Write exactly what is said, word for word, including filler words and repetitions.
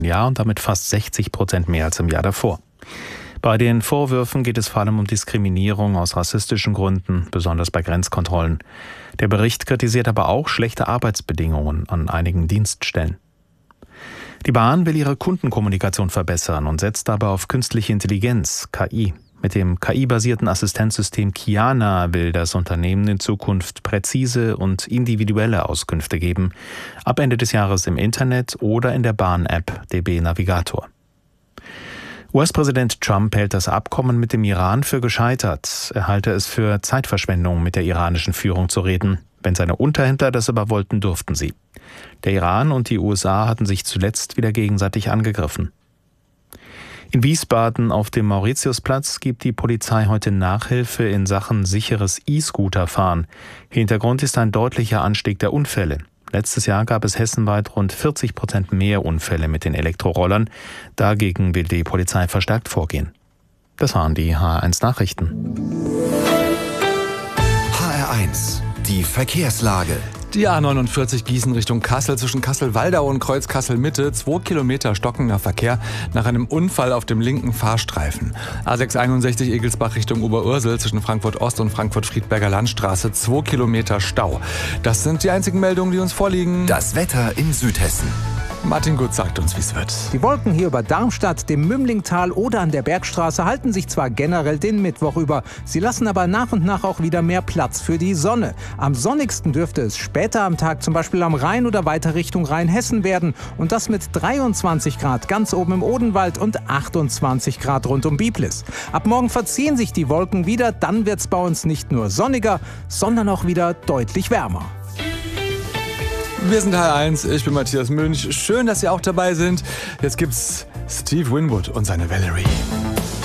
Jahr und damit fast sechzig Prozent mehr als im Jahr davor. Bei den Vorwürfen geht es vor allem um Diskriminierung aus rassistischen Gründen, besonders bei Grenzkontrollen. Der Bericht kritisiert aber auch schlechte Arbeitsbedingungen an einigen Dienststellen. Die Bahn will ihre Kundenkommunikation verbessern und setzt dabei auf künstliche Intelligenz, K I. Mit dem K I-basierten Assistenzsystem Kyana will das Unternehmen in Zukunft präzise und individuelle Auskünfte geben, ab Ende des Jahres im Internet oder in der Bahn-App D B Navigator. U S-Präsident Trump hält das Abkommen mit dem Iran für gescheitert. Er halte es für Zeitverschwendung, mit der iranischen Führung zu reden. Wenn seine Unterhändler das aber wollten, durften sie. Der Iran und die U S A hatten sich zuletzt wieder gegenseitig angegriffen. In Wiesbaden auf dem Mauritiusplatz gibt die Polizei heute Nachhilfe in Sachen sicheres E-Scooter-Fahren. Hintergrund ist ein deutlicher Anstieg der Unfälle. Letztes Jahr gab es hessenweit rund vierzig Prozent mehr Unfälle mit den Elektrorollern. Dagegen will die Polizei verstärkt vorgehen. Das waren die H R eins Nachrichten. H R eins, die Verkehrslage. Die A neunundvierzig Gießen Richtung Kassel zwischen Kassel-Waldau und Kreuz Kassel-Mitte. Zwei Kilometer stockender Verkehr nach einem Unfall auf dem linken Fahrstreifen. A sechshunderteinundsechzig Egelsbach Richtung Oberursel zwischen Frankfurt-Ost und Frankfurt-Friedberger Landstraße. Zwei Kilometer Stau. Das sind die einzigen Meldungen, die uns vorliegen. Das Wetter in Südhessen. Martin Gut sagt uns, wie es wird. Die Wolken hier über Darmstadt, dem Mümlingtal oder an der Bergstraße halten sich zwar generell den Mittwoch über, sie lassen aber nach und nach auch wieder mehr Platz für die Sonne. Am sonnigsten dürfte es später am Tag zum Beispiel am Rhein oder weiter Richtung Rheinhessen werden und das mit dreiundzwanzig Grad ganz oben im Odenwald und achtundzwanzig Grad rund um Biblis. Ab morgen verziehen sich die Wolken wieder, dann wird es bei uns nicht nur sonniger, sondern auch wieder deutlich wärmer. Wir sind H R eins, ich bin Matthias Münch. Schön, dass Sie auch dabei sind. Jetzt gibt's Steve Winwood und seine Valerie.